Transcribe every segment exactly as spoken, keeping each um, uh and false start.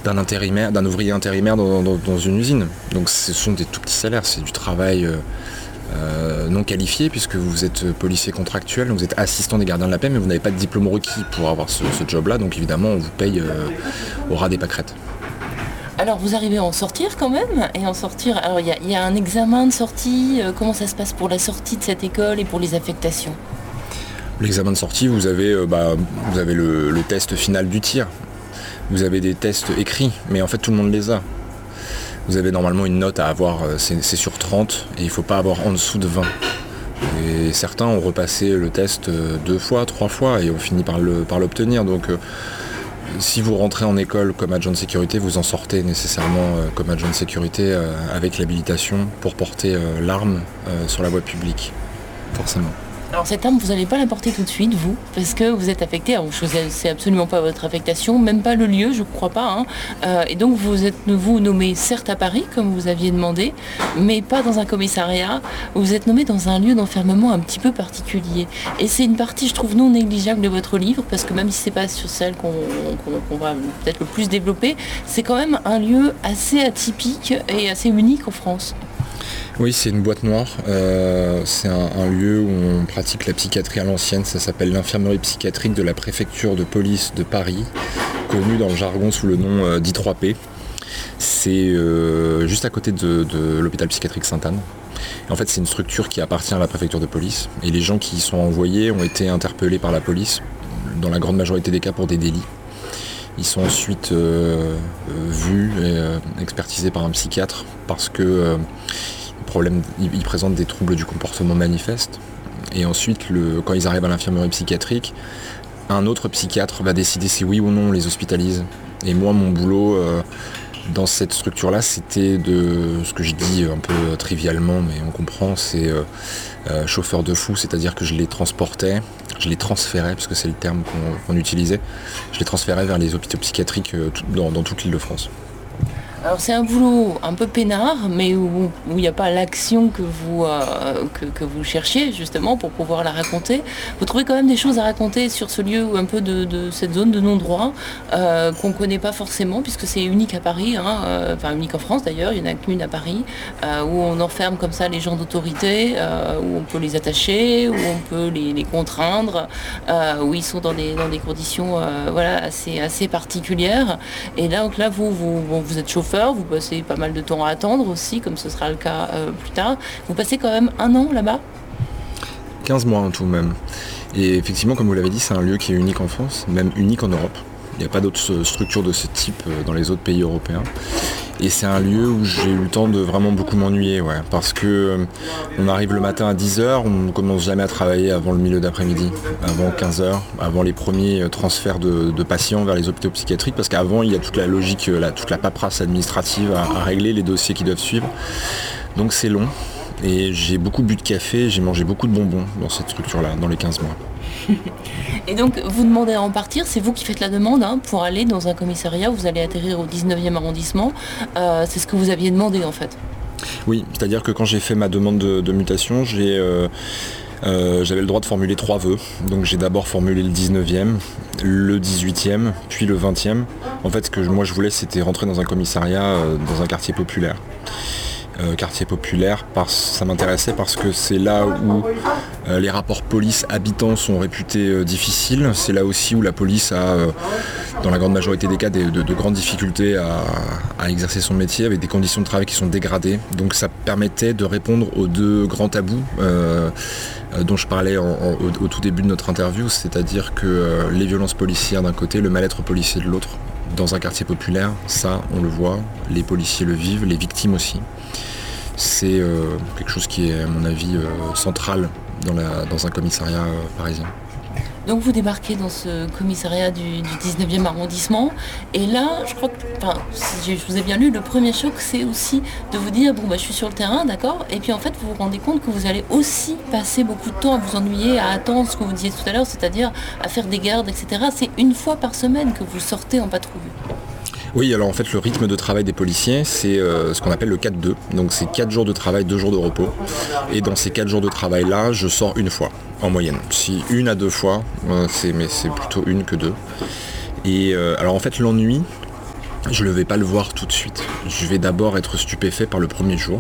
d'un intérimaire, d'un ouvrier intérimaire dans, dans, dans une usine. Donc ce sont des tout petits salaires, c'est du travail euh, euh, non qualifié puisque vous êtes policier contractuel, donc vous êtes assistant des gardiens de la paix, mais vous n'avez pas de diplôme requis pour avoir ce, ce job-là, donc évidemment on vous paye euh, au ras des pâquerettes. Alors vous arrivez à en sortir quand même, et en sortir, alors il y, y a un examen de sortie, euh, comment ça se passe pour la sortie de cette école et pour les affectations? L'examen de sortie, vous avez, euh, bah, vous avez le, le test final du tir, vous avez des tests écrits, mais en fait tout le monde les a. Vous avez normalement une note à avoir, c'est, c'est sur trente, et il ne faut pas avoir en dessous de vingt. Et certains ont repassé le test deux fois, trois fois, et ont fini par, le, par l'obtenir. Donc euh, si vous rentrez en école comme adjoint de sécurité, vous en sortez nécessairement euh, comme adjoint de sécurité euh, avec l'habilitation pour porter euh, l'arme euh, sur la voie publique, forcément. Alors cette arme, vous n'allez pas la porter tout de suite, vous, parce que vous êtes affecté, alors vous ne choisissez absolument pas votre affectation, même pas le lieu, je ne crois pas, hein. Euh, et donc vous êtes vous nommé certes à Paris, comme vous aviez demandé, mais pas dans un commissariat, vous êtes nommé dans un lieu d'enfermement un petit peu particulier. Et c'est une partie, je trouve, non négligeable de votre livre, parce que même si ce n'est pas sur celle qu'on, qu'on, qu'on va peut-être le plus développer, c'est quand même un lieu assez atypique et assez unique en France. Oui, c'est une boîte noire. Euh, c'est un, un lieu où on pratique la psychiatrie à l'ancienne. Ça s'appelle l'infirmerie psychiatrique de la préfecture de police de Paris, connue dans le jargon sous le nom euh, d'I trois P. C'est euh, juste à côté de, de l'hôpital psychiatrique Sainte-Anne. Et en fait, c'est une structure qui appartient à la préfecture de police. Et les gens qui y sont envoyés ont été interpellés par la police, dans la grande majorité des cas pour des délits. Ils sont ensuite euh, vus et euh, expertisés par un psychiatre parce que euh, problème, ils présentent des troubles du comportement manifeste. Et ensuite, le, quand ils arrivent à l'infirmerie psychiatrique, un autre psychiatre va décider si oui ou non on les hospitalise. Et moi, mon boulot euh, dans cette structure-là, c'était de ce que je dis un peu trivialement, mais on comprend, c'est euh, euh, chauffeur de fou, c'est-à-dire que je les transportais, je les transférais, parce que c'est le terme qu'on, qu'on utilisait, je les transférais vers les hôpitaux psychiatriques euh, tout, dans, dans toute l'Île-de-France. Alors c'est un boulot un peu peinard, mais où il n'y a pas l'action que vous, euh, que, que vous cherchiez justement pour pouvoir la raconter. Vous trouvez quand même des choses à raconter sur ce lieu, un peu de, de cette zone de non-droit euh, qu'on ne connaît pas forcément, puisque c'est unique à Paris, hein, euh, enfin unique en France d'ailleurs, il y en a qu'une à Paris, euh, où on enferme comme ça les gens d'autorité, euh, où on peut les attacher, où on peut les, les contraindre, euh, où ils sont dans des, dans des conditions euh, voilà, assez, assez particulières. Et là, donc là vous, vous, bon, vous êtes chauffeur, vous passez pas mal de temps à attendre aussi, comme ce sera le cas euh, plus tard. Vous passez quand même un an là-bas ? quinze mois en tout même. Et effectivement, comme vous l'avez dit, c'est un lieu qui est unique en France, même unique en Europe. Il n'y a pas d'autres structures de ce type dans les autres pays européens. Et c'est un lieu où j'ai eu le temps de vraiment beaucoup m'ennuyer, ouais, parce que euh, on arrive le matin à dix heures, on ne commence jamais à travailler avant le milieu d'après-midi, avant quinze heures, avant les premiers transferts de, de patients vers les hôpitaux psychiatriques, parce qu'avant il y a toute la logique, la, toute la paperasse administrative à, à régler, les dossiers qui doivent suivre. Donc c'est long, et j'ai beaucoup bu de café, j'ai mangé beaucoup de bonbons dans cette structure-là, dans les quinze mois. Et donc vous demandez à en partir, c'est vous qui faites la demande hein, pour aller dans un commissariat, vous allez atterrir au dix-neuvième arrondissement, euh, c'est ce que vous aviez demandé en fait. Oui, c'est-à-dire que quand j'ai fait ma demande de, de mutation, j'ai, euh, euh, j'avais le droit de formuler trois vœux. Donc j'ai d'abord formulé le dix-neuvième, le dix-huitième, puis le vingtième. En fait, ce que moi je voulais, c'était rentrer dans un commissariat, euh, dans un quartier populaire. Euh, quartier populaire, parce, ça m'intéressait parce que c'est là où euh, les rapports police-habitants sont réputés euh, difficiles. C'est là aussi où la police a, euh, dans la grande majorité des cas, des, de, de grandes difficultés à, à exercer son métier, avec des conditions de travail qui sont dégradées. Donc ça permettait de répondre aux deux grands tabous euh, euh, dont je parlais en, en, au, au tout début de notre interview, c'est-à-dire que euh, les violences policières d'un côté, le mal-être policier de l'autre. Dans un quartier populaire, ça, on le voit, les policiers le vivent, les victimes aussi. C'est euh, quelque chose qui est, à mon avis, euh, central dans, la, dans un commissariat euh, parisien. Donc vous débarquez dans ce commissariat du, du dix-neuvième arrondissement, et là, je crois que, enfin, si je vous ai bien lu, le premier choc, c'est aussi de vous dire, bon, bah, je suis sur le terrain, d'accord, et puis en fait, vous vous rendez compte que vous allez aussi passer beaucoup de temps à vous ennuyer, à attendre ce que vous disiez tout à l'heure, c'est-à-dire à faire des gardes, et cetera. C'est une fois par semaine que vous sortez en patrouille. Oui, alors en fait, le rythme de travail des policiers, c'est euh, ce qu'on appelle le quatre deux. Donc c'est quatre jours de travail, deux jours de repos. Et dans ces quatre jours de travail-là, je sors une fois, en moyenne. Si une à deux fois, euh, c'est, mais c'est plutôt une que deux. Et euh, alors en fait, l'ennui, je ne vais pas le voir tout de suite. Je vais d'abord être stupéfait par le premier jour.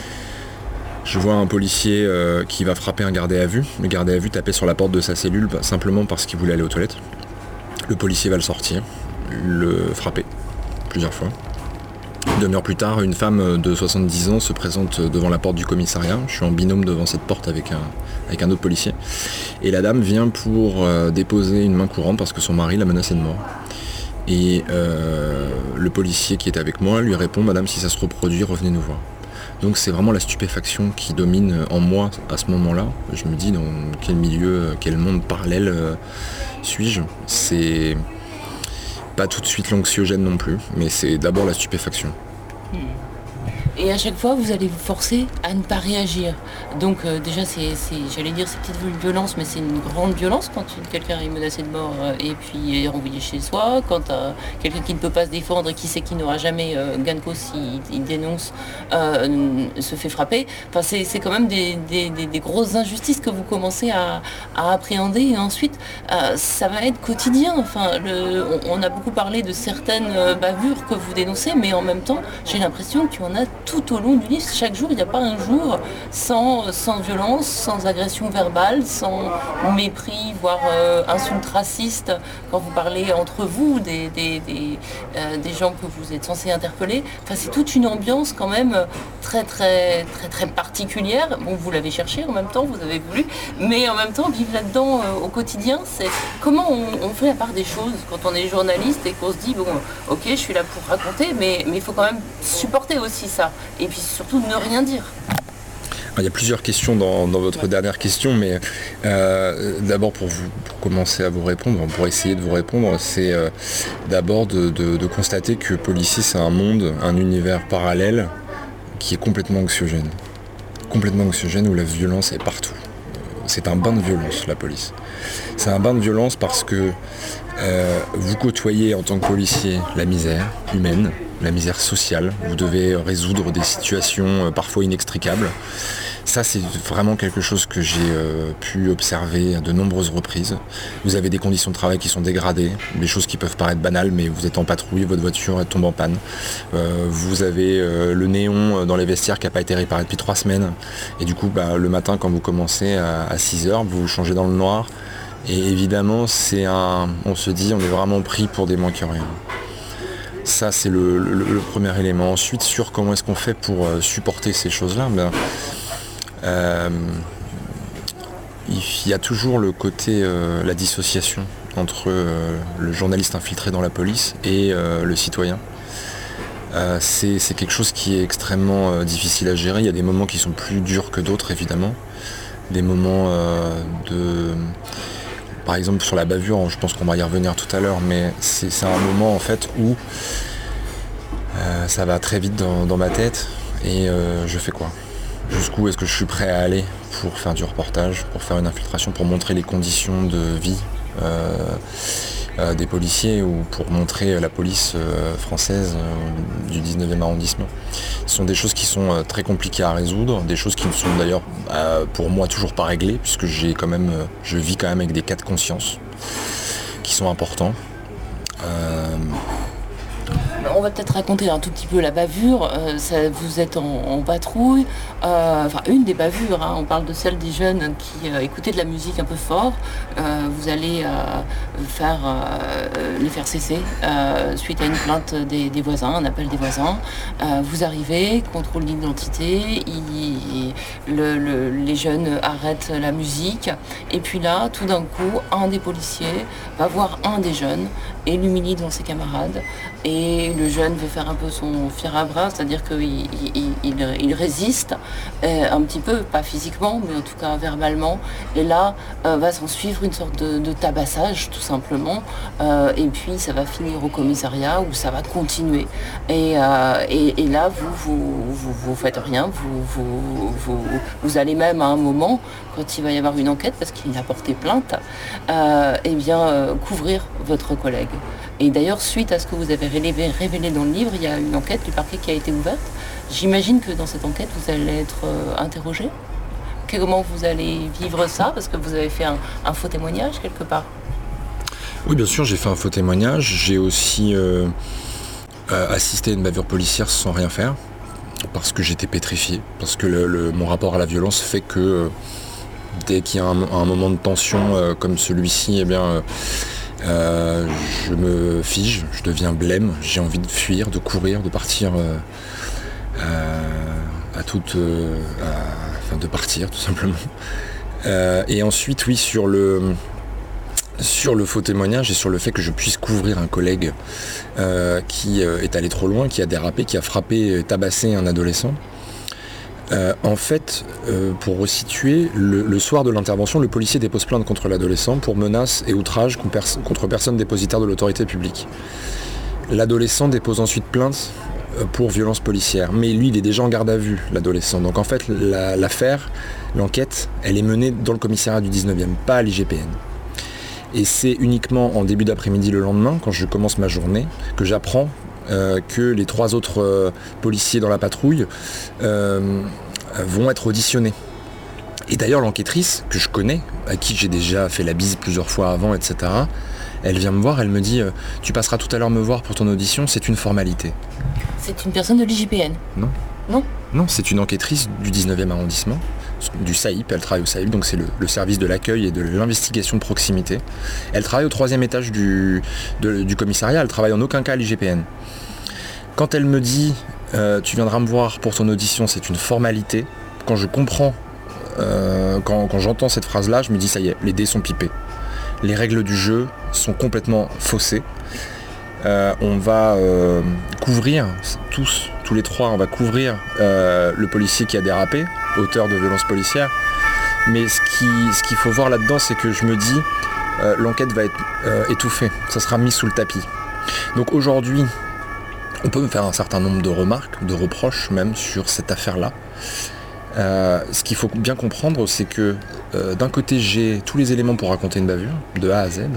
Je vois un policier euh, qui va frapper un gardé à vue. Le gardé à vue tapait sur la porte de sa cellule bah, simplement parce qu'il voulait aller aux toilettes. Le policier va le sortir, le frapper plusieurs fois. Une demi-heure plus tard, une femme de soixante-dix ans se présente devant la porte du commissariat. Je suis en binôme devant cette porte avec un, avec un autre policier. Et la dame vient pour euh, déposer une main courante parce que son mari l'a menacée de mort. Et euh, le policier qui est avec moi lui répond « Madame, si ça se reproduit, revenez nous voir ». Donc c'est vraiment la stupéfaction qui domine en moi à ce moment-là. Je me dis dans quel milieu, quel monde parallèle euh, suis-je. C'est pas tout de suite l'anxiogène non plus, mais c'est d'abord la stupéfaction. Et à chaque fois, vous allez vous forcer à ne pas réagir. Donc euh, déjà, c'est, c'est, j'allais dire, c'est petite violence, mais c'est une grande violence quand quelqu'un est menacé de mort euh, et puis est renvoyé chez soi. Quand euh, quelqu'un qui ne peut pas se défendre et qui sait qu'il n'aura jamais euh, gain de cause s'il il dénonce, euh, se fait frapper. Enfin, c'est, c'est quand même des, des, des, des grosses injustices que vous commencez à, à appréhender. Et ensuite, euh, ça va être quotidien. Enfin, le, on, on a beaucoup parlé de certaines bavures que vous dénoncez, mais en même temps, j'ai l'impression qu'il y en a tout au long du livre. Chaque jour, il n'y a pas un jour sans, sans violence, sans agression verbale, sans mépris, voire euh, insulte raciste. Quand vous parlez entre vous des, des, des, euh, des gens que vous êtes censés interpeller, enfin, c'est toute une ambiance quand même très très très très particulière. Bon, vous l'avez cherché en même temps, vous avez voulu, mais en même temps, vivre là-dedans euh, au quotidien, c'est comment on, on fait la part des choses quand on est journaliste et qu'on se dit, bon, ok, je suis là pour raconter, mais il faut quand même supporter aussi ça. Et puis surtout ne rien dire. Il y a plusieurs questions dans, dans votre ouais. dernière question, mais euh, d'abord pour, vous, pour commencer à vous répondre, pour essayer de vous répondre, c'est euh, d'abord de, de, de constater que policier c'est un monde, un univers parallèle qui est complètement anxiogène. Complètement anxiogène où la violence est partout. C'est un bain de violence, la police. C'est un bain de violence parce que euh, vous côtoyez en tant que policier la misère humaine, la misère sociale. Vous devez résoudre des situations euh, parfois inextricables. Ça, c'est vraiment quelque chose que j'ai euh, pu observer à de nombreuses reprises. Vous avez des conditions de travail qui sont dégradées, des choses qui peuvent paraître banales, mais vous êtes en patrouille, votre voiture tombe en panne. Euh, vous avez euh, le néon dans les vestiaires qui n'a pas été réparé depuis trois semaines. Et du coup, bah, le matin, quand vous commencez à, à six heures, vous vous changez dans le noir. Et évidemment, c'est un, on se dit, on est vraiment pris pour des moins que rien. Ça, c'est le, le, le premier élément. Ensuite, sur comment est-ce qu'on fait pour euh, supporter ces choses-là, ben, euh, il y a toujours le côté, euh, la dissociation entre euh, le journaliste infiltré dans la police et euh, le citoyen. Euh, c'est, c'est quelque chose qui est extrêmement euh, difficile à gérer. Il y a des moments qui sont plus durs que d'autres, évidemment. Des moments euh, de... Par exemple, sur la bavure, je pense qu'on va y revenir tout à l'heure, mais c'est, c'est un moment, en fait, où euh, ça va très vite dans, dans ma tête et euh, je fais quoi ? Jusqu'où est-ce que je suis prêt à aller pour faire du reportage, pour faire une infiltration, pour montrer les conditions de vie euh, euh, des policiers ou pour montrer la police euh, française euh, du dix-neuvième arrondissement. Ce sont des choses qui sont euh, très compliquées à résoudre, des choses qui ne sont d'ailleurs euh, pour moi toujours pas réglées, puisque j'ai quand même, euh, je vis quand même avec des cas de conscience qui sont importants. Euh, On va peut-être raconter un tout petit peu la bavure. Euh, ça, vous êtes en, en patrouille, euh, enfin une des bavures, hein. On parle de celle des jeunes qui euh, écoutaient de la musique un peu fort. Euh, vous allez euh, faire, euh, les faire cesser euh, suite à une plainte des, des voisins, un appel des voisins. Euh, vous arrivez, contrôle d'identité, il, le, le, les jeunes arrêtent la musique et puis là, tout d'un coup, un des policiers va voir un des jeunes et l'humilie devant ses camarades. Et le jeune veut faire un peu son fier à bras, c'est-à-dire qu'il il, il, il résiste euh, un petit peu, pas physiquement, mais en tout cas verbalement. Et là, euh, va s'en suivre une sorte de, de tabassage, tout simplement. Euh, et puis, ça va finir au commissariat où ça va continuer. Et, euh, et, et là, vous vous, vous, vous faites rien. Vous, vous, vous, vous allez même à un moment, quand il va y avoir une enquête, parce qu'il a porté plainte, euh, eh bien, euh, couvrir votre collègue. Et d'ailleurs, suite à ce que vous avez révélé, révélé dans le livre, il y a une enquête du parquet qui a été ouverte. J'imagine que dans cette enquête, vous allez être euh, interrogé. Comment vous allez vivre ça ? Parce que vous avez fait un, un faux témoignage quelque part. Oui, bien sûr, j'ai fait un faux témoignage. J'ai aussi euh, euh, assister à une bavure policière sans rien faire, parce que j'étais pétrifié, parce que le, le, mon rapport à la violence fait que euh, dès qu'il y a un, un moment de tension euh, comme celui-ci, eh bien, euh, euh, je me fige, je deviens blême, j'ai envie de fuir, de courir, de partir euh, à, à toute... Euh, à, enfin, de partir, tout simplement. Euh, et ensuite, oui, sur le... sur le faux témoignage et sur le fait que je puisse couvrir un collègue euh, qui euh, est allé trop loin, qui a dérapé, qui a frappé, tabassé un adolescent. Euh, en fait, euh, pour resituer, le, le soir de l'intervention, le policier dépose plainte contre l'adolescent pour menaces et outrages contre personne dépositaire de l'autorité publique. L'adolescent dépose ensuite plainte pour violence policière, mais lui, il est déjà en garde à vue, l'adolescent. Donc en fait, la, l'affaire, l'enquête, elle est menée dans le commissariat du dix-neuvième, pas à l'I G P N. Et c'est uniquement en début d'après-midi le lendemain, quand je commence ma journée, que j'apprends euh, que les trois autres euh, policiers dans la patrouille euh, vont être auditionnés. Et d'ailleurs l'enquêtrice, que je connais, à qui j'ai déjà fait la bise plusieurs fois avant, et cetera, elle vient me voir, elle me dit euh, « Tu passeras tout à l'heure me voir pour ton audition, c'est une formalité. » C'est une personne de l'I G P N? Non. Non Non, c'est une enquêtrice du dix-neuvième arrondissement, du S A I P, elle travaille au S A I P, donc c'est le, le service de l'accueil et de l'investigation de proximité. Elle travaille au troisième étage du, de, du commissariat, elle travaille en aucun cas à l'I G P N. Quand elle me dit euh, tu viendras me voir pour ton audition, c'est une formalité, quand je comprends, euh, quand, quand j'entends cette phrase-là, je me dis ça y est, les dés sont pipés. Les règles du jeu sont complètement faussées. Euh, on va euh, couvrir, tous, tous les trois, on va couvrir euh, le policier qui a dérapé, auteur de violences policières. Mais ce, qui, ce qu'il faut voir là-dedans, c'est que je me dis, euh, l'enquête va être euh, étouffée, ça sera mis sous le tapis. Donc aujourd'hui, on peut me faire un certain nombre de remarques, de reproches même sur cette affaire-là. Euh, ce qu'il faut bien comprendre, c'est que euh, d'un côté, j'ai tous les éléments pour raconter une bavure, de A à Z.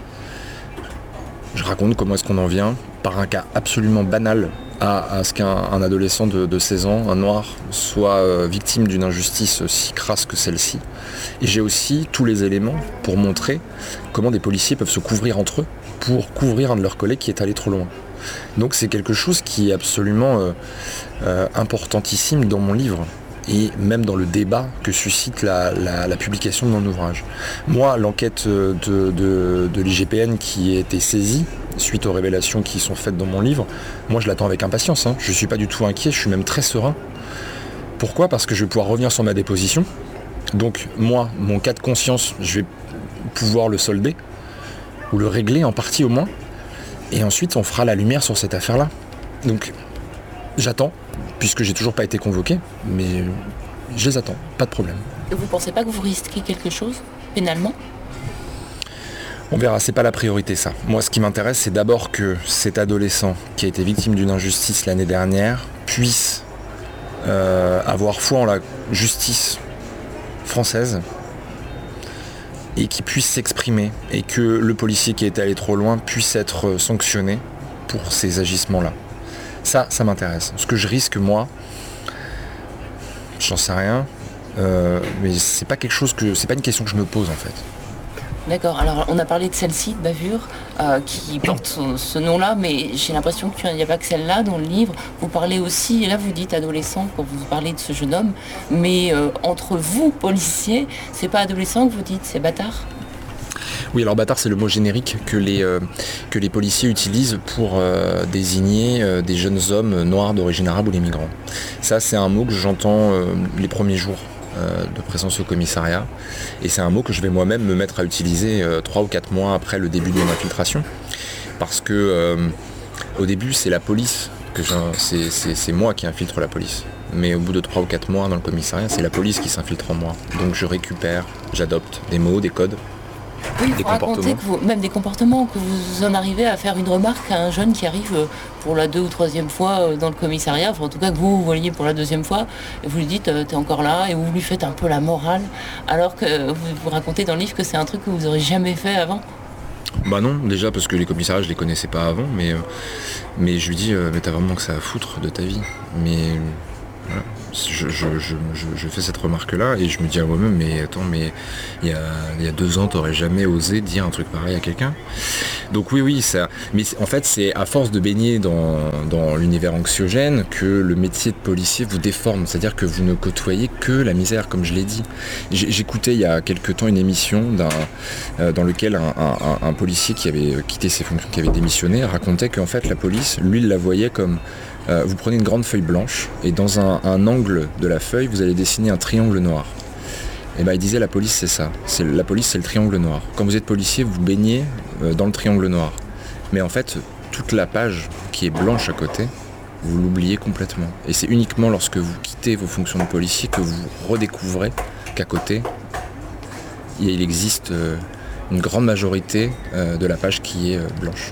Je raconte comment est-ce qu'on en vient, par un cas absolument banal, à, à ce qu'un un adolescent de, de seize ans, un noir, soit euh, victime d'une injustice si crasse que celle-ci. Et j'ai aussi tous les éléments pour montrer comment des policiers peuvent se couvrir entre eux pour couvrir un de leurs collègues qui est allé trop loin. Donc c'est quelque chose qui est absolument euh, euh, importantissime dans mon livre. Et même dans le débat que suscite la, la, la publication de mon ouvrage. Moi, l'enquête de, de, de l'I G P N qui a été saisie, suite aux révélations qui sont faites dans mon livre, moi je l'attends avec impatience, hein. Je ne suis pas du tout inquiet, je suis même très serein. Pourquoi ? Parce que je vais pouvoir revenir sur ma déposition. Donc moi, mon cas de conscience, je vais pouvoir le solder, ou le régler en partie au moins, et ensuite on fera la lumière sur cette affaire-là. Donc j'attends, puisque j'ai toujours pas été convoqué, mais je les attends, pas de problème. Et vous pensez pas que vous risquez quelque chose, pénalement ? On verra, c'est pas la priorité ça. Moi ce qui m'intéresse, c'est d'abord que cet adolescent qui a été victime d'une injustice l'année dernière puisse euh, avoir foi en la justice française et qu'il puisse s'exprimer et que le policier qui est allé trop loin puisse être sanctionné pour ces agissements-là. Ça, ça m'intéresse. Ce que je risque, moi, j'en sais rien, euh, mais c'est pas quelque chose que, c'est pas une question que je me pose en fait. D'accord, alors on a parlé de celle-ci, de bavure, euh, qui porte ce, ce nom-là, mais j'ai l'impression qu'il n'y a pas que celle-là dans le livre. Vous parlez aussi, et là vous dites adolescent quand vous parlez de ce jeune homme, mais euh, entre vous, policiers, c'est pas adolescent que vous dites, c'est bâtard ? Oui, alors bâtard, c'est le mot générique que les, euh, que les policiers utilisent pour euh, désigner euh, des jeunes hommes noirs d'origine arabe ou les migrants. Ça, c'est un mot que j'entends euh, les premiers jours euh, de présence au commissariat. Et c'est un mot que je vais moi-même me mettre à utiliser euh, trois ou quatre mois après le début de mon infiltration. Parce que euh, au début, c'est la police, que c'est, c'est, c'est moi qui infiltre la police. Mais au bout de trois ou quatre mois dans le commissariat, c'est la police qui s'infiltre en moi. Donc je récupère, j'adopte des mots, des codes. Oui, il faut raconter que vous, même des comportements, que vous en arrivez à faire une remarque à un jeune qui arrive pour la deux ou troisième fois dans le commissariat, enfin en tout cas que vous, vous voyez pour la deuxième fois, et vous lui dites euh, t'es encore là, et vous lui faites un peu la morale, alors que vous, vous racontez dans le livre que c'est un truc que vous n'aurez jamais fait avant. Bah non, déjà parce que les commissariats je les connaissais pas avant, mais, euh, mais je lui dis euh, mais t'as vraiment que ça à foutre de ta vie. Mais euh, voilà. Je, je, je, je, je fais cette remarque-là et je me dis à moi-même, mais attends, mais il y a, il y a deux ans, t'aurais jamais osé dire un truc pareil à quelqu'un. Donc oui, oui, ça. Mais en fait, c'est à force de baigner dans, dans l'univers anxiogène que le métier de policier vous déforme. C'est-à-dire que vous ne côtoyez que la misère, comme je l'ai dit. J'écoutais il y a quelque temps une émission d'un, euh, dans laquelle un, un, un policier qui avait quitté ses fonctions, qui avait démissionné, racontait qu'en fait la police, lui, il la voyait comme Euh, vous prenez une grande feuille blanche et dans un, un angle de la feuille, vous allez dessiner un triangle noir. Et ben il disait la police c'est ça. C'est, la police c'est le triangle noir. Quand vous êtes policier, vous baignez euh, dans le triangle noir. Mais en fait, toute la page qui est blanche à côté, vous l'oubliez complètement. Et c'est uniquement lorsque vous quittez vos fonctions de policier que vous redécouvrez qu'à côté, il existe euh, une grande majorité euh, de la page qui est euh, blanche.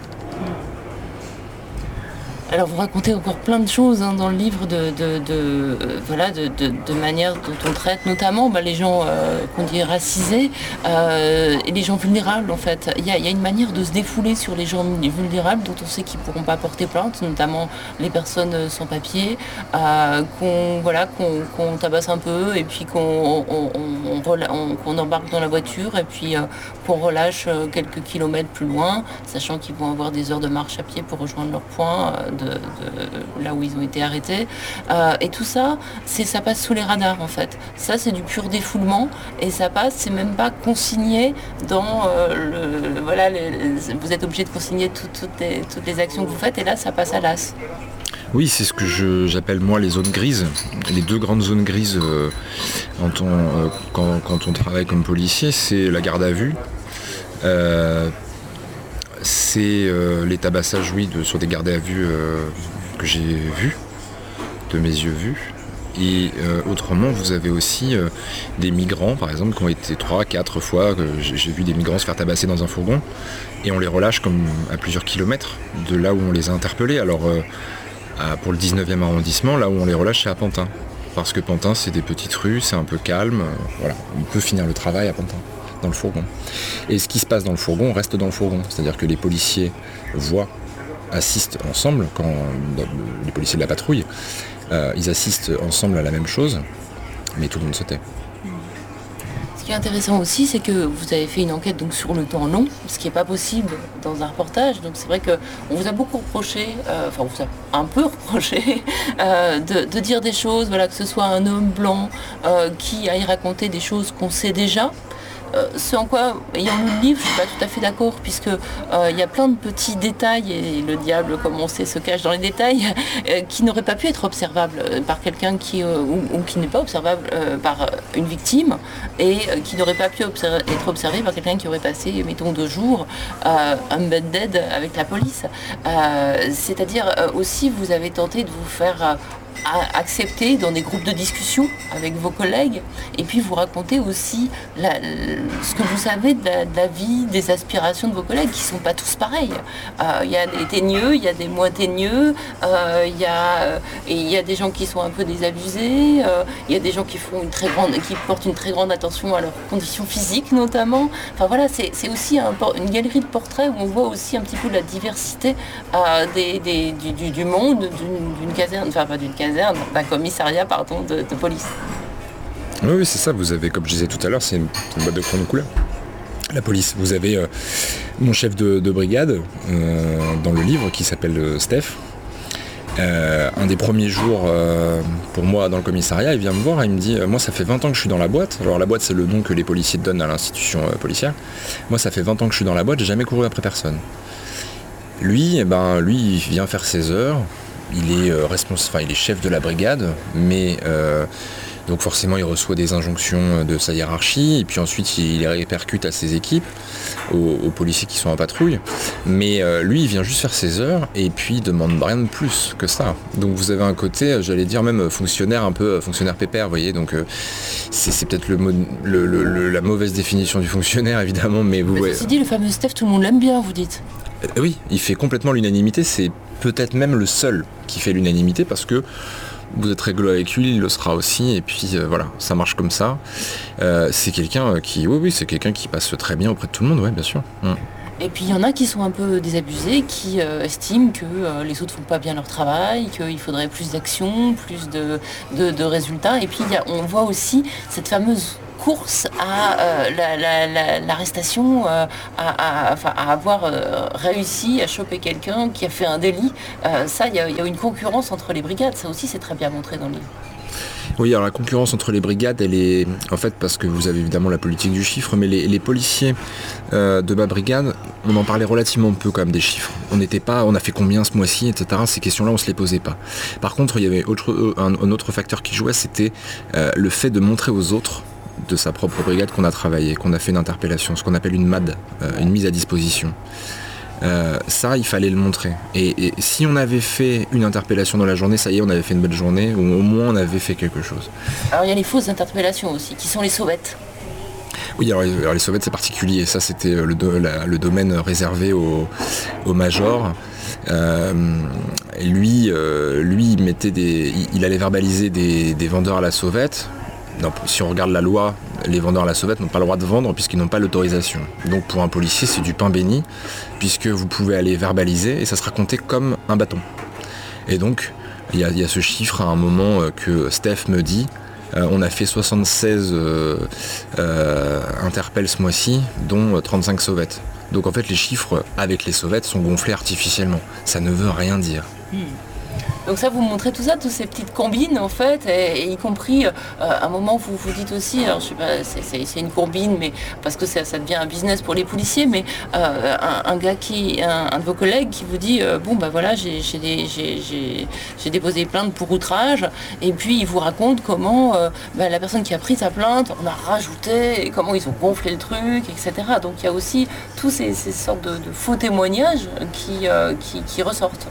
Alors vous racontez encore plein de choses hein, dans le livre de, de, de, euh, voilà, de, de, de manière dont on traite notamment bah, les gens euh, qu'on dit racisés euh, et les gens vulnérables en fait. Il y a, il y a une manière de se défouler sur les gens vulnérables dont on sait qu'ils ne pourront pas porter plainte, notamment les personnes sans papier, euh, qu'on, voilà, qu'on, qu'on tabasse un peu et puis qu'on on, on, on, qu'on embarque dans la voiture et puis euh, qu'on relâche quelques kilomètres plus loin, sachant qu'ils vont avoir des heures de marche à pied pour rejoindre leur point. Euh, De, de là où ils ont été arrêtés euh, et tout ça c'est, ça passe sous les radars en fait, ça c'est du pur défoulement et ça passe, c'est même pas consigné dans euh, le, voilà les, les, vous êtes obligé de consigner tout, toutes, les, toutes les actions que vous faites et là ça passe à l'as. Oui, c'est ce que je, j'appelle moi les zones grises, les deux grandes zones grises euh, quand, on, euh, quand, quand on travaille comme policier, c'est la garde à vue, euh, c'est euh, les tabassages oui, de, sur des gardes à vue euh, que j'ai vus, de mes yeux vus. Et euh, autrement, vous avez aussi euh, des migrants, par exemple, qui ont été trois, quatre fois, que j'ai, j'ai vu des migrants se faire tabasser dans un fourgon, et on les relâche comme à plusieurs kilomètres de là où on les a interpellés. Alors, euh, à, pour le dix-neuvième arrondissement, là où on les relâche, c'est à Pantin. Parce que Pantin, c'est des petites rues, c'est un peu calme, euh, voilà, on peut finir le travail à Pantin. Dans le fourgon. Et ce qui se passe dans le fourgon reste dans le fourgon. C'est-à-dire que les policiers voient, assistent ensemble, quand les policiers de la patrouille, euh, ils assistent ensemble à la même chose, mais tout le monde se tait. Ce qui est intéressant aussi, c'est que vous avez fait une enquête donc, sur le temps long, ce qui n'est pas possible dans un reportage. Donc c'est vrai qu'on vous a beaucoup reproché, euh, enfin on vous a un peu reproché, euh, de, de dire des choses, voilà, que ce soit un homme blanc euh, qui aille raconter des choses qu'on sait déjà. Euh, ce en quoi, ayant lu le livre, je ne suis pas tout à fait d'accord, puisque euh, il y a plein de petits détails, et le diable, comme on sait, se cache dans les détails, euh, qui n'auraient pas pu être observables par quelqu'un qui, euh, ou, ou qui n'est pas observable euh, par une victime, et euh, qui n'aurait pas pu observer, être observé par quelqu'un qui aurait passé, mettons, deux jours euh, embedded avec la police. Euh, c'est-à-dire, euh, aussi, vous avez tenté de vous faire... Euh, à accepter dans des groupes de discussion avec vos collègues et puis vous raconter aussi la, ce que vous savez de la, de la vie, des aspirations de vos collègues qui ne sont pas tous pareils. Il euh, y a des teigneux, il y a des moins teigneux, il euh, y, euh, y a des gens qui sont un peu désabusés, il euh, y a des gens qui, font une très grande, qui portent une très grande attention à leurs conditions physiques notamment. Enfin voilà, c'est, c'est aussi un, une galerie de portraits où on voit aussi un petit peu la diversité euh, des, des, du, du, du monde, d'une, d'une caserne, enfin pas d'une caserne, d'un commissariat pardon, de, de police. Oui, oui, c'est ça. Vous avez, comme je disais tout à l'heure, c'est une, une boîte de chrono couleur. La police. Vous avez euh, mon chef de, de brigade euh, dans le livre qui s'appelle euh, Steph. Euh, un des premiers jours euh, pour moi dans le commissariat, il vient me voir et il me dit euh, moi ça fait vingt ans que je suis dans la boîte. Alors la boîte c'est le nom que les policiers donnent à l'institution euh, policière. Moi ça fait vingt ans que je suis dans la boîte, j'ai jamais couru après personne. Lui, eh ben, lui il vient faire ses heures. Il est, euh, respons- enfin, il est chef de la brigade, mais euh, donc forcément il reçoit des injonctions de sa hiérarchie, et puis ensuite il les répercute à ses équipes, aux, aux policiers qui sont en patrouille. Mais euh, lui il vient juste faire ses heures, et puis il demande rien de plus que ça. Donc vous avez un côté, j'allais dire même fonctionnaire, un peu fonctionnaire pépère, vous voyez, donc euh, c'est, c'est peut-être le, le, le, le, la mauvaise définition du fonctionnaire évidemment, mais vous voyez. Ceci dit, le fameux Steph, tout le monde l'aime bien, vous dites. Euh, oui, il fait complètement l'unanimité, c'est peut-être même le seul qui fait l'unanimité parce que vous êtes réglo avec lui, il le sera aussi, et puis euh, voilà, ça marche comme ça. Euh, c'est quelqu'un qui, oui, oui, c'est quelqu'un qui passe très bien auprès de tout le monde, ouais, bien sûr. Mmh. Et puis il y en a qui sont un peu désabusés, qui euh, estiment que euh, les autres font pas bien leur travail, qu'il faudrait plus d'action, plus de, de, de résultats. Et puis il y a, on voit aussi cette fameuse course à euh, la, la, la, l'arrestation, euh, à, à, enfin, à avoir euh, réussi à choper quelqu'un qui a fait un délit. Euh, ça, il y, y a une concurrence entre les brigades. Ça aussi, c'est très bien montré dans le livre. Oui, alors la concurrence entre les brigades, elle est en fait parce que vous avez évidemment la politique du chiffre, mais les, les policiers euh, de ma brigade, on en parlait relativement peu quand même des chiffres. On n'était pas, on a fait combien ce mois-ci, et cetera. Ces questions-là, on se les posait pas. Par contre, il y avait autre, un, un autre facteur qui jouait, c'était euh, le fait de montrer aux autres de sa propre brigade qu'on a travaillé, qu'on a fait une interpellation, ce qu'on appelle une M A D, euh, une mise à disposition. Euh, ça, il fallait le montrer. Et, et si on avait fait une interpellation dans la journée, ça y est, on avait fait une belle journée, ou au moins on avait fait quelque chose. Alors il y a les fausses interpellations aussi, qui sont les sauvettes. Oui, alors, alors les sauvettes, c'est particulier. Ça, c'était le, do, la, le domaine réservé au, au major. Euh, et lui, euh, lui, il mettait des, il, il allait verbaliser des, des vendeurs à la sauvette. Non, si on regarde la loi, les vendeurs à la sauvette n'ont pas le droit de vendre puisqu'ils n'ont pas l'autorisation. Donc pour un policier, c'est du pain béni, puisque vous pouvez aller verbaliser et ça sera compté comme un bâton. Et donc, il y, y a ce chiffre à un moment que Steph me dit, euh, on a fait soixante-seize euh, euh, interpels ce mois-ci, dont trente-cinq sauvettes. Donc en fait, les chiffres avec les sauvettes sont gonflés artificiellement. Ça ne veut rien dire. Hmm. Donc ça, vous montrez tout ça, toutes ces petites combines en fait, et, et y compris, euh, à un moment, vous vous dites aussi, alors je sais pas, c'est, c'est, c'est une combine, mais parce que ça, ça devient un business pour les policiers, mais euh, un, un gars qui, un, un de vos collègues qui vous dit, euh, bon bah voilà, j'ai, j'ai, des, j'ai, j'ai, j'ai déposé plainte pour outrage, et puis il vous raconte comment euh, bah, la personne qui a pris sa plainte, on a rajouté, et comment ils ont gonflé le truc, et cetera. Donc il y a aussi tous ces, ces sortes de, de faux témoignages qui, euh, qui, qui ressortent.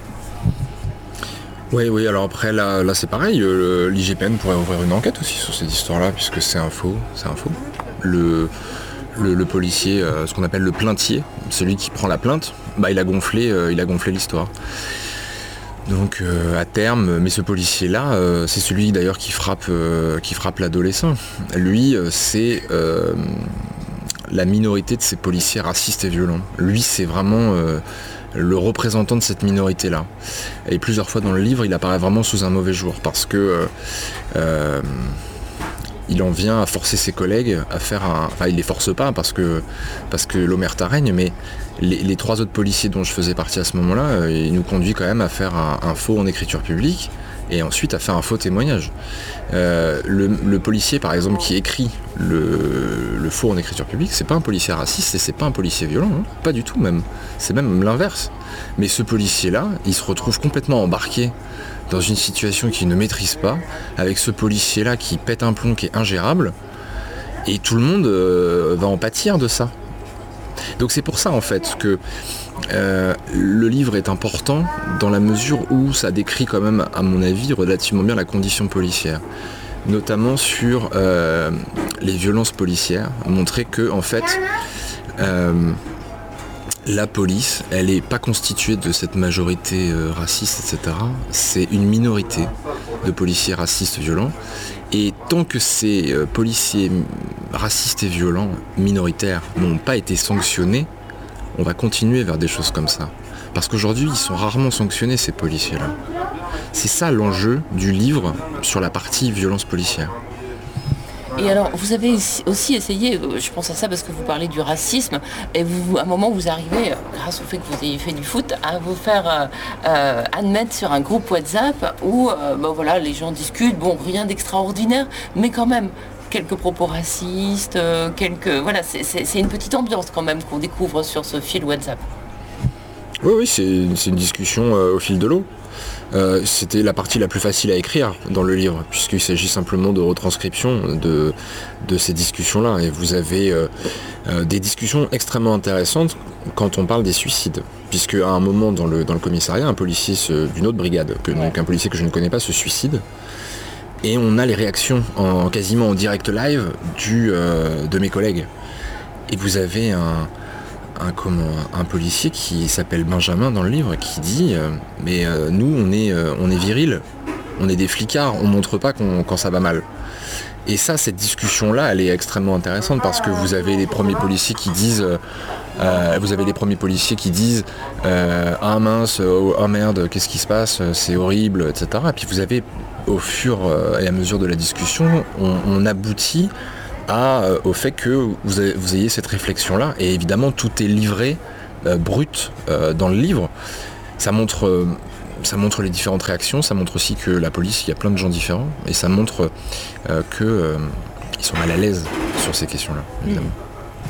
Oui, oui, alors après, là, là c'est pareil, euh, l'I G P N pourrait ouvrir une enquête aussi sur cette histoire-là, puisque c'est un faux, c'est un faux. Le, le, le policier, euh, ce qu'on appelle le plaintier, celui qui prend la plainte, bah, il a gonflé, euh, il a gonflé l'histoire. Donc euh, à terme, mais ce policier-là, euh, c'est celui d'ailleurs qui frappe, euh, qui frappe l'adolescent. Lui, euh, c'est euh, la minorité de ces policiers racistes et violents. Lui, c'est vraiment... Euh, le représentant de cette minorité-là. Et plusieurs fois dans le livre, il apparaît vraiment sous un mauvais jour, parce que euh, euh, il en vient à forcer ses collègues à faire un... Enfin, il les force pas, parce que, parce que l'omerta règne, mais les, les trois autres policiers dont je faisais partie à ce moment-là, euh, il nous conduit quand même à faire un, un faux en écriture publique, et ensuite à faire un faux témoignage. Euh, le, le policier, par exemple, qui écrit le, le faux en écriture publique, c'est pas un policier raciste et c'est pas un policier violent, hein, pas du tout même. C'est même l'inverse. Mais ce policier-là, il se retrouve complètement embarqué dans une situation qu'il ne maîtrise pas, avec ce policier-là qui pète un plomb qui est ingérable, et tout le monde euh, va en pâtir de ça. Donc c'est pour ça en fait que euh, le livre est important dans la mesure où ça décrit quand même, à mon avis, relativement bien la condition policière, notamment sur euh, les violences policières, montrer que en fait euh, la police, elle n'est pas constituée de cette majorité euh, raciste, et cetera. C'est une minorité de policiers racistes violents. Et tant que ces euh, policiers racistes et violents minoritaires n'ont pas été sanctionnés, on va continuer vers des choses comme ça. Parce qu'aujourd'hui, ils sont rarement sanctionnés, ces policiers-là. C'est ça l'enjeu du livre sur la partie violence policière. Et alors, vous avez aussi essayé, je pense à ça parce que vous parlez du racisme, et vous, à un moment, vous arrivez, grâce au fait que vous ayez fait du foot, à vous faire euh, euh, admettre sur un groupe WhatsApp où euh, ben voilà, les gens discutent, bon, rien d'extraordinaire, mais quand même, quelques propos racistes, euh, quelques... Voilà, c'est, c'est, c'est une petite ambiance quand même qu'on découvre sur ce fil WhatsApp. Oui, oui, c'est, c'est une discussion euh, au fil de l'eau. Euh, c'était la partie la plus facile à écrire dans le livre, puisqu'il s'agit simplement de retranscription de, de ces discussions-là. Et vous avez euh, euh, des discussions extrêmement intéressantes quand on parle des suicides. Puisque à un moment dans le, dans le commissariat, un policier se, d'une autre brigade, que, donc un policier que je ne connais pas, se suicide. Et on a les réactions en, quasiment en direct live du, euh, de mes collègues. Et vous avez un... Un, comment, un policier qui s'appelle Benjamin dans le livre qui dit euh, mais euh, nous on est, euh, on est viril, on est des flicards, on montre pas qu'on, quand ça va mal. Et ça, cette discussion là elle est extrêmement intéressante parce que vous avez les premiers policiers qui disent euh, Euh, vous avez les premiers policiers qui disent euh, ah mince, oh, oh merde, qu'est-ce qui se passe, c'est horrible, et cetera. Et puis vous avez, au fur et à mesure de la discussion, on, on aboutit à, euh, au fait que vous, avez, vous ayez cette réflexion-là. Et évidemment, tout est livré euh, brut euh, dans le livre. Ça montre, euh, ça montre les différentes réactions, ça montre aussi que la police, il y a plein de gens différents, et ça montre euh, qu'ils euh, sont mal à l'aise sur ces questions-là, évidemment. Mmh.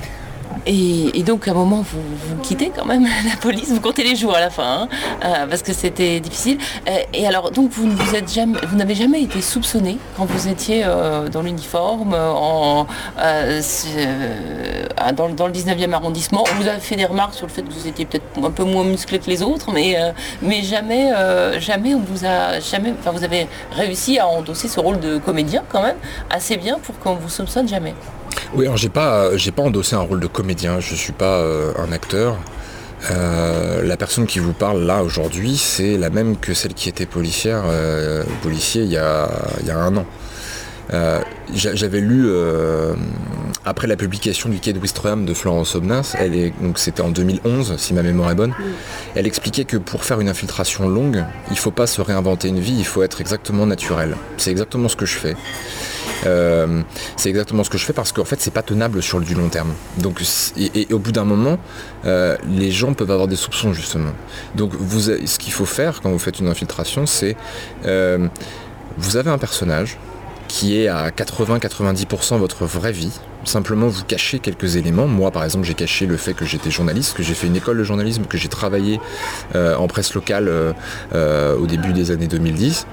Et, et donc à un moment vous, vous quittez quand même la police, vous comptez les jours à la fin, hein, euh, parce que c'était difficile. Euh, et alors donc vous ne vous êtes jamais, vous n'avez jamais été soupçonné quand vous étiez euh, dans l'uniforme, en, euh, euh, dans, dans le dix-neuvième arrondissement. Vous avez fait des remarques sur le fait que vous étiez peut-être un peu moins musclé que les autres, mais, euh, mais jamais, euh, jamais on vous a jamais, enfin vous avez réussi à endosser ce rôle de comédien quand même assez bien pour qu'on vous soupçonne jamais. Oui, alors j'ai pas, j'ai pas endossé un rôle de comédien, je suis pas euh, un acteur. Euh, la personne qui vous parle là aujourd'hui, c'est la même que celle qui était policière, euh, policier il y a, il y a un an. Euh, j'avais lu euh, après la publication du Quai de Ouistreham de Florence Aubenas, elle est, donc c'était en deux mille onze si ma mémoire est bonne, elle expliquait que pour faire une infiltration longue, il faut pas se réinventer une vie, il faut être exactement naturel. C'est exactement ce que je fais. Euh, c'est exactement ce que je fais parce qu'en fait c'est pas tenable sur du long terme. Donc, et, et au bout d'un moment, euh, les gens peuvent avoir des soupçons justement. Donc vous, ce qu'il faut faire quand vous faites une infiltration, c'est euh, vous avez un personnage qui est à quatre-vingts à quatre-vingt-dix pour cent votre vraie vie. Simplement vous cachez quelques éléments. Moi par exemple j'ai caché le fait que j'étais journaliste, que j'ai fait une école de journalisme, que j'ai travaillé euh, en presse locale euh, euh, au début des années deux mille dix.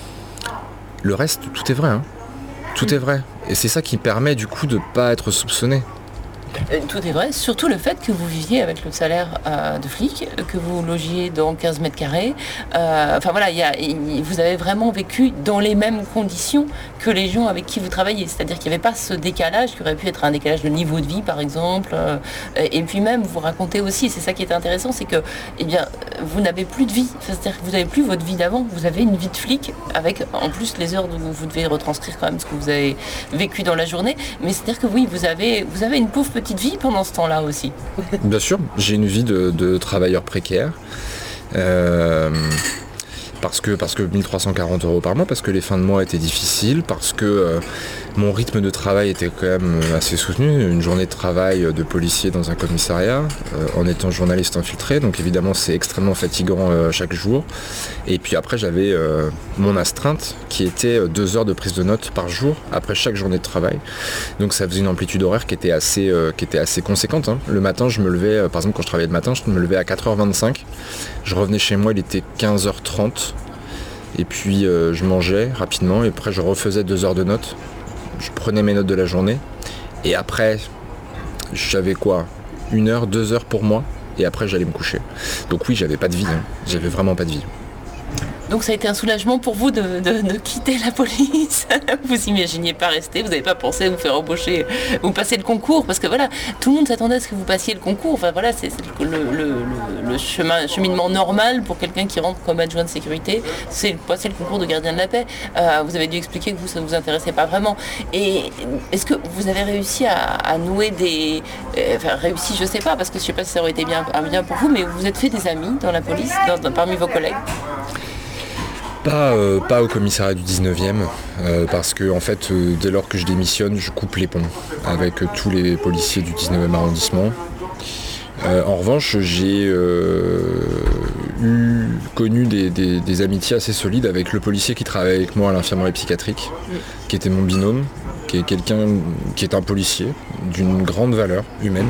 Le reste, tout est vrai, hein. Tout est vrai. Et c'est ça qui permet du coup de ne pas être soupçonné. Tout est vrai, surtout le fait que vous viviez avec le salaire euh, de flic, que vous logiez dans quinze mètres carrés. Euh, enfin voilà, y a, y, vous avez vraiment vécu dans les mêmes conditions que les gens avec qui vous travaillez. C'est-à-dire qu'il n'y avait pas ce décalage qui aurait pu être un décalage de niveau de vie par exemple. Euh, et puis même, vous racontez aussi, c'est ça qui est intéressant, c'est que eh bien, vous n'avez plus de vie. C'est-à-dire que vous n'avez plus votre vie d'avant. Vous avez une vie de flic avec en plus les heures où vous devez retranscrire quand même ce que vous avez vécu dans la journée. Mais c'est-à-dire que oui, vous avez, vous avez une pauvre petite petite vie pendant ce temps-là aussi. Bien sûr, j'ai une vie de, de travailleur précaire. Euh, parce que, parce que mille trois cent quarante euros par mois, parce que les fins de mois étaient difficiles, parce que euh, mon rythme de travail était quand même assez soutenu. Une journée de travail de policier dans un commissariat, euh, en étant journaliste infiltré, donc évidemment c'est extrêmement fatigant euh, chaque jour. Et puis après j'avais euh, mon astreinte qui était deux heures de prise de notes par jour après chaque journée de travail. Donc ça faisait une amplitude horaire qui était assez, euh, qui était assez conséquente, hein. Le matin je me levais, euh, par exemple quand je travaillais le matin, je me levais à quatre heures vingt-cinq. Je revenais chez moi, il était quinze heures trente. Et puis euh, je mangeais rapidement et après je refaisais deux heures de notes. Je prenais mes notes de la journée et après j'avais quoi, une heure, deux heures pour moi et après j'allais me coucher. Donc oui, j'avais pas de vie, hein. J'avais vraiment pas de vie. Donc ça a été un soulagement pour vous de, de, de quitter la police. Vous imaginiez pas rester, vous n'avez pas pensé à vous faire embaucher, vous passez le concours, parce que voilà, tout le monde s'attendait à ce que vous passiez le concours. Enfin voilà, c'est, c'est le, le, le, le chemin, cheminement normal pour quelqu'un qui rentre comme adjoint de sécurité, c'est passer le concours de gardien de la paix. Euh, vous avez dû expliquer que vous, ça ne vous intéressait pas vraiment. Et est-ce que vous avez réussi à, à nouer des... Euh, enfin réussi, je sais pas, parce que je sais pas si ça aurait été bien, bien pour vous, mais vous vous êtes fait des amis dans la police, dans, dans, parmi vos collègues? Pas, euh, pas au commissariat du dix-neuvième, euh, parce que en fait, euh, dès lors que je démissionne, je coupe les ponts avec euh, tous les policiers du dix-neuvième arrondissement. Euh, en revanche, j'ai euh, eu, connu des, des, des amitiés assez solides avec le policier qui travaillait avec moi à l'infirmerie psychiatrique, qui était mon binôme, qui est quelqu'un qui est un policier d'une grande valeur humaine.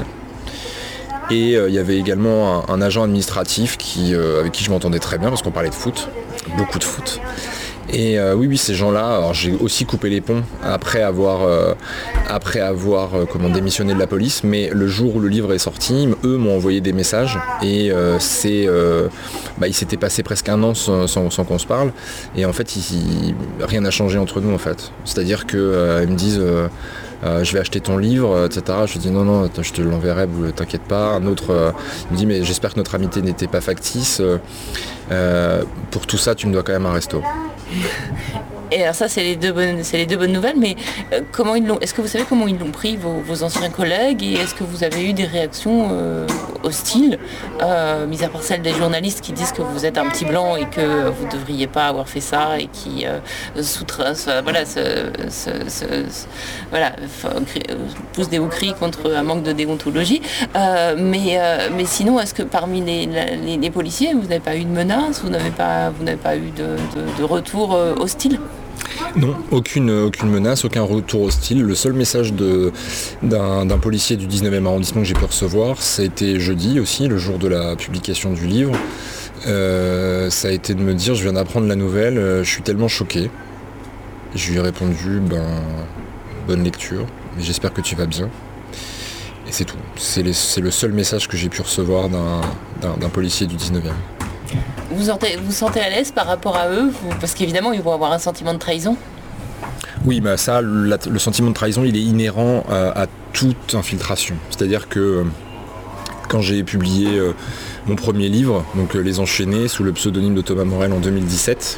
Et il euh, y avait également un, un agent administratif qui, euh, avec qui je m'entendais très bien parce qu'on parlait de foot, beaucoup de foot. Et euh, oui, oui, ces gens-là, alors j'ai aussi coupé les ponts après avoir, euh, après avoir euh, comment, démissionné de la police, mais le jour où le livre est sorti, eux m'ont envoyé des messages et euh, c'est, euh, bah, il s'était passé presque un an sans, sans, sans qu'on se parle. Et en fait, il, il, rien n'a changé entre nous en fait. C'est-à-dire qu'ils euh, me disent... Euh, Euh, je vais acheter ton livre, et cetera. Je dis non, non, je te l'enverrai, t'inquiète pas. Un autre euh, me dit mais j'espère que notre amitié n'était pas factice. Euh, pour tout ça, tu me dois quand même un resto. Et alors ça, c'est les deux bonnes, c'est les deux bonnes nouvelles, mais euh, comment ils l'ont, est-ce que vous savez comment ils l'ont pris, vos, vos anciens collègues, et est-ce que vous avez eu des réactions euh, hostiles, euh, mis à part celles des journalistes qui disent que vous êtes un petit blanc et que vous ne devriez pas avoir fait ça, et qui euh, soutra- euh, voilà, se, se, se, se, voilà, poussent des hauts cris contre un manque de déontologie. Euh, mais, euh, mais sinon, est-ce que parmi les, les, les policiers, vous n'avez pas eu de menaces, vous n'avez pas, vous n'avez pas eu de, de, de retour euh, hostile ? Non, aucune, aucune menace, aucun retour hostile. Le seul message de, d'un, d'un policier du dix-neuvième arrondissement que j'ai pu recevoir, ça a été jeudi aussi, le jour de la publication du livre. Euh, ça a été de me dire, je viens d'apprendre la nouvelle, euh, je suis tellement choqué. Je lui ai répondu, ben, bonne lecture, mais j'espère que tu vas bien. Et c'est tout. C'est, les, c'est le seul message que j'ai pu recevoir d'un, d'un, d'un policier du dix-neuvième. Vous sentez, vous sentez à l'aise par rapport à eux, vous, parce qu'évidemment ils vont avoir un sentiment de trahison. Oui, bah ça, la, le sentiment de trahison, il est inhérent à, à toute infiltration. C'est-à-dire que euh, quand j'ai publié euh, mon premier livre, donc euh, Les Enchaînés, sous le pseudonyme de Thomas Morel en deux mille dix-sept,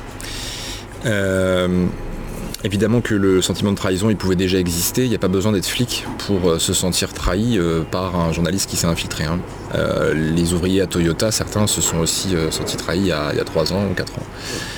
euh, évidemment que le sentiment de trahison, il pouvait déjà exister. Il n'y a pas besoin d'être flic pour euh, se sentir trahi euh, par un journaliste qui s'est infiltré. Hein. Euh, les ouvriers à Toyota, certains se sont aussi euh, sentis trahis il y a, il y a trois ans ou quatre ans.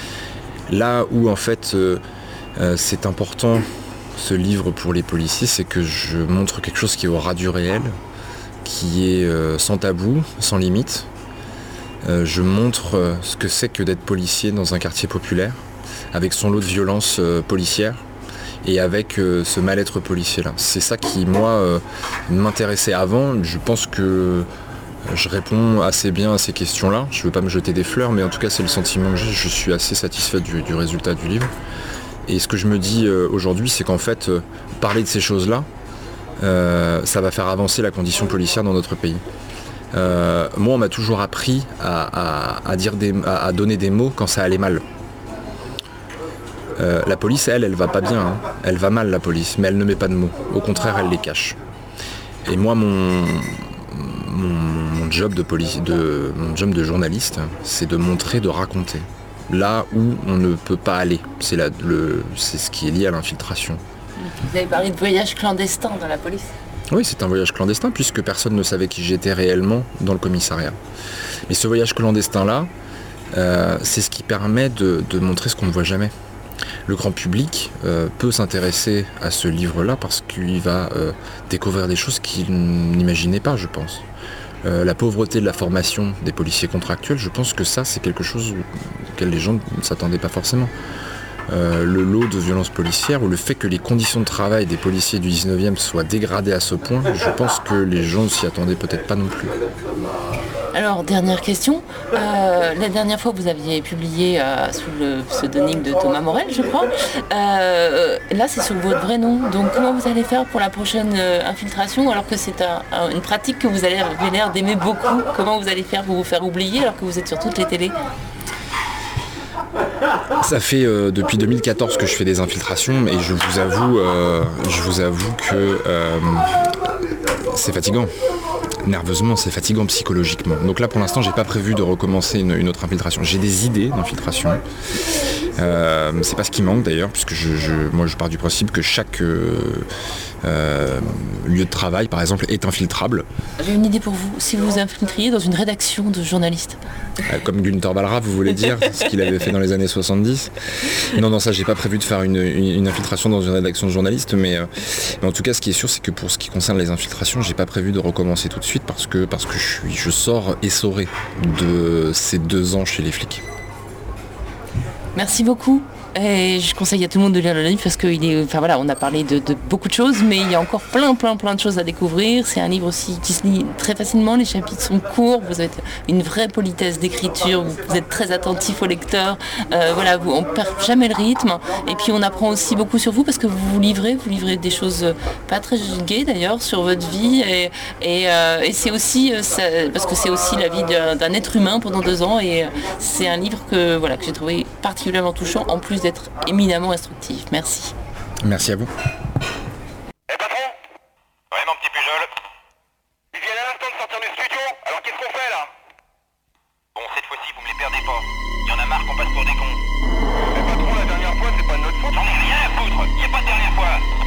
Là où en fait euh, euh, c'est important ce livre pour les policiers, c'est que je montre quelque chose qui est au ras du réel, qui est euh, sans tabou, sans limite. Euh, je montre euh, ce que c'est que d'être policier dans un quartier populaire, avec son lot de violence euh, policière et avec euh, ce mal-être policier-là. C'est ça qui, moi, euh, m'intéressait avant. Je pense que je réponds assez bien à ces questions-là. Je ne veux pas me jeter des fleurs, mais en tout cas, c'est le sentiment que j'ai. Je suis assez satisfait du, du résultat du livre. Et ce que je me dis euh, aujourd'hui, c'est qu'en fait, euh, parler de ces choses-là, euh, ça va faire avancer la condition policière dans notre pays. Euh, moi, on m'a toujours appris à, à, à, dire des, à, à donner des mots quand ça allait mal. Euh, la police, elle, elle va pas bien, hein. Elle va mal, la police, mais elle ne met pas de mots. Au contraire, elle les cache. Et moi, mon, mon, mon job de police, de, mon job de journaliste, c'est de montrer, de raconter. Là où on ne peut pas aller, c'est, la, le, c'est ce qui est lié à l'infiltration. Vous avez parlé de voyage clandestin dans la police. Oui, c'est un voyage clandestin, puisque personne ne savait qui j'étais réellement dans le commissariat. Mais ce voyage clandestin-là, euh, c'est ce qui permet de, de montrer ce qu'on ne voit jamais. Le grand public euh, peut s'intéresser à ce livre-là parce qu'il va euh, découvrir des choses qu'il n'imaginait pas, je pense. Euh, la pauvreté de la formation des policiers contractuels, je pense que ça, c'est quelque chose auquel les gens ne s'attendaient pas forcément. Euh, le lot de violences policières ou le fait que les conditions de travail des policiers du dix-neuvième soient dégradées à ce point, je pense que les gens ne s'y attendaient peut-être pas non plus. Alors, dernière question. Euh, la dernière fois, vous aviez publié euh, sous le pseudonyme de Thomas Morel, je crois. Euh, là, c'est sur votre vrai nom. Donc, comment vous allez faire pour la prochaine euh, infiltration, alors que c'est un, un, une pratique que vous avez l'air d'aimer beaucoup? Comment vous allez faire pour vous faire oublier, alors que vous êtes sur toutes les télés? Ça fait euh, depuis deux mille quatorze que je fais des infiltrations et je vous avoue, euh, je vous avoue que euh, c'est fatigant. Nerveusement, c'est fatigant psychologiquement. Donc là, pour l'instant, j'ai pas prévu de recommencer une, une autre infiltration. J'ai des idées d'infiltration. Euh, c'est pas ce qui manque d'ailleurs, puisque je, je, moi, je pars du principe que chaque euh, euh, lieu de travail, par exemple, est infiltrable. J'ai une idée pour vous. Si vous vous infiltriez dans une rédaction de journalistes. Euh, comme Günther Wallraff, vous voulez dire, ce qu'il avait fait dans les années soixante-dix. Non, non, ça, j'ai pas prévu de faire une, une, une infiltration dans une rédaction de journalistes, mais, euh, mais en tout cas, ce qui est sûr, c'est que pour ce qui concerne les infiltrations, j'ai pas prévu de recommencer tout de suite parce que, parce que je, suis, je sors essoré de ces deux ans chez les flics. Merci beaucoup. Et je conseille à tout le monde de lire le livre parce qu'il est, enfin voilà, on a parlé de, de beaucoup de choses, mais il y a encore plein, plein, plein de choses à découvrir. C'est un livre aussi qui se lit très facilement. Les chapitres sont courts. Vous avez une vraie politesse d'écriture. Vous, vous êtes très attentif au lecteur. Euh, voilà, vous, on perd jamais le rythme. Et puis on apprend aussi beaucoup sur vous parce que vous vous livrez, vous livrez des choses pas très gaies d'ailleurs sur votre vie. Et, et, euh, et c'est aussi, ça, parce que c'est aussi la vie d'un, d'un être humain pendant deux ans. Et c'est un livre que voilà que j'ai trouvé particulièrement touchant, en plus d'être éminemment instructif. Merci. Merci à vous. Eh hey, patron? Ouais, mon petit Pujol. Ils viennent à l'instant de sortir du studio, alors qu'est-ce qu'on fait là? Bon, cette fois-ci, vous me les perdez pas. Il y en a marre qu'on passe pour des cons. Mais patron, la dernière fois, c'est pas de notre faute. J'en ai rien à foutre, y a pas de dernière fois.